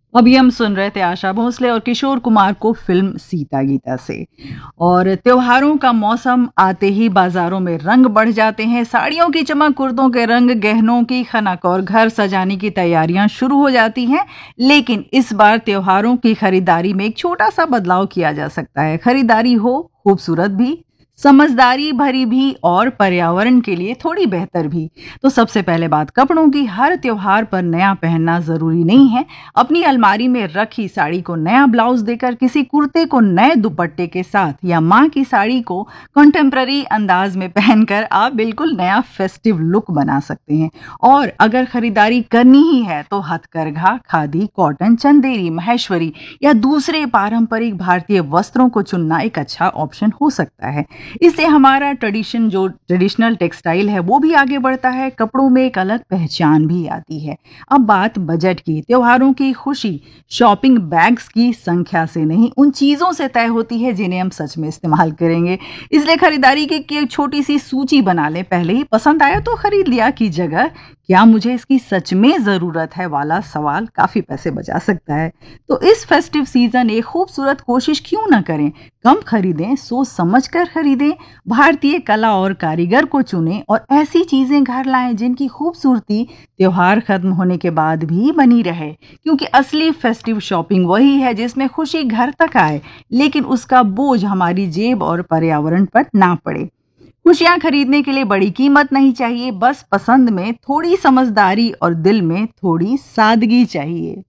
अभी हम सुन रहे थे आशा भोसले और किशोर कुमार को फिल्म सीता गीता से। और त्योहारों का मौसम आते ही बाजारों में रंग बढ़ जाते हैं, साड़ियों की चमक, कुर्तों के रंग, गहनों की खनक और घर सजाने की तैयारियां शुरू हो जाती हैं। लेकिन इस बार त्योहारों की खरीदारी में एक छोटा सा बदलाव किया जा सकता है। खरीदारी हो खूबसूरत भी, समझदारी भरी भी और पर्यावरण के लिए थोड़ी बेहतर भी। तो सबसे पहले बात कपड़ों की। हर त्योहार पर नया पहनना जरूरी नहीं है। अपनी अलमारी में रखी साड़ी को नया ब्लाउज देकर, किसी कुर्ते को नए दुपट्टे के साथ या माँ की साड़ी को कंटेम्प्ररी अंदाज में पहनकर आप बिल्कुल नया फेस्टिव लुक बना सकते हैं। और अगर खरीदारी करनी ही है तो हथकरघा, खादी, कॉटन, चंदेरी, महेश्वरी या दूसरे पारंपरिक भारतीय वस्त्रों को चुनना एक अच्छा ऑप्शन हो सकता है। इससे हमारा ट्रेडिशनल टेक्सटाइल है वो भी आगे बढ़ता है, कपड़ों में एक अलग पहचान भी आती है। अब बात बजट की। त्योहारों की खुशी शॉपिंग बैग्स की संख्या से नहीं, उन चीजों से तय होती है जिन्हें हम सच में इस्तेमाल करेंगे। इसलिए खरीदारी की एक छोटी सी सूची बना लें। पहले ही पसंद आया तो खरीद लिया की जगह क्या मुझे इसकी सच में जरूरत है वाला सवाल काफी पैसे बचा सकता है। तो इस फेस्टिव सीजन एक खूबसूरत कोशिश क्यों ना करें। कम खरीदें, सोच समझ कर खरीदें, भारतीय कला और कारीगर को चुनें और ऐसी चीजें घर लाएं जिनकी खूबसूरती त्योहार खत्म होने के बाद भी बनी रहे। क्योंकि असली फेस्टिव शॉपिंग वही है जिसमें खुशी घर तक आए, लेकिन उसका बोझ हमारी जेब और पर्यावरण पर ना पड़े। खुशियां खरीदने के लिए बड़ी कीमत नहीं चाहिए, बस पसंद में थोड़ी समझदारी और दिल में थोड़ी सादगी चाहिए।